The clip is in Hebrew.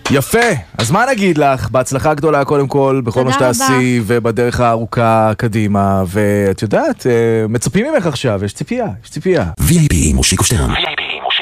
יפה, אז מה נגיד לך? בהצלחה גדולה קודם כל, בכל מה שתעשי, ובדרך הארוכה קדימה, ואת יודעת, מצפים ממך עכשיו, יש ציפייה. VIP עם מושיקו שטרן.